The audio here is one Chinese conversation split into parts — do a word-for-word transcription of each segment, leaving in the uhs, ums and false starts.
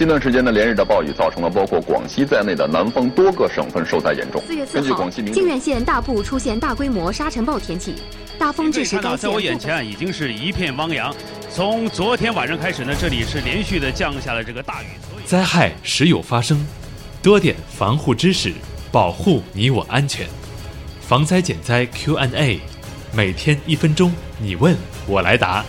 近段时间呢，连日的暴雨造成了包括广西在内的南方多个省份受灾严重。 四月四号，靖远县大部出现大规模沙尘暴天气，大风致使该县。 在我眼前已经是一片汪洋。从昨天晚上开始呢，这里是连续的降下了这个大雨。 灾害时有发生，多点防护知识，保护你我安全。防灾减灾 Q and A， 每天一分钟，你问我来答。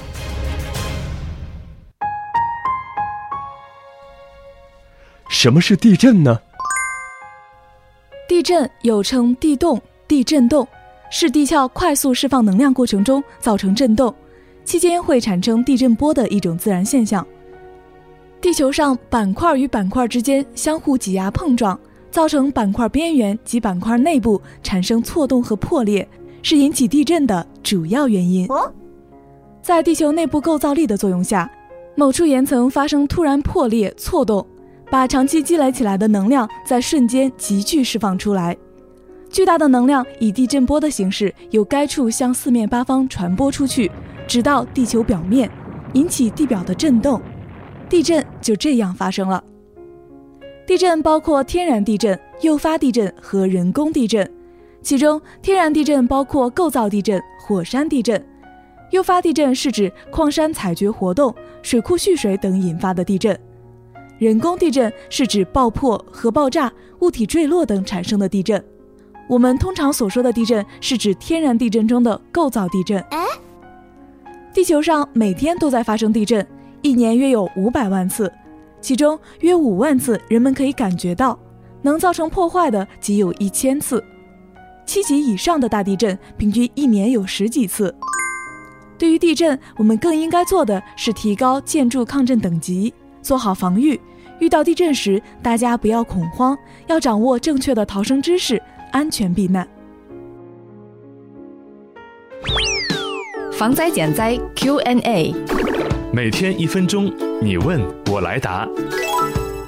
什么是地震呢？ 地震又称地动、地震动，是地壳快速释放能量过程中造成震动，期间会产生地震波的一种自然现象。地球上板块与板块之间相互挤压碰撞，造成板块边缘及板块内部产生错动和破裂，是引起地震的主要原因。在地球内部构造力的作用下，某处岩层发生突然破裂、错动，把长期积累起来的能量在瞬间急剧释放出来，巨大的能量以地震波的形式由该处向四面八方传播出去，直到地球表面，引起地表的震动，地震就这样发生了。地震包括天然地震、诱发地震和人工地震，其中天然地震包括构造地震、火山地震，诱发地震是指矿山采掘活动、水库蓄水等引发的地震，人工地震是指爆破、核爆炸、物体坠落等产生的地震。我们通常所说的地震是指天然地震中的构造地震。地球上每天都在发生地震，一年约有五百万次，其中约五万次人们可以感觉到，能造成破坏的仅有一千次。七级以上的大地震平均一年有十几次。对于地震，我们更应该做的是提高建筑抗震等级，做好防御。遇到地震时，大家不要恐慌，要掌握正确的逃生知识，安全避难。 防灾减灾 Q and A， 每天一分钟，你问我来答。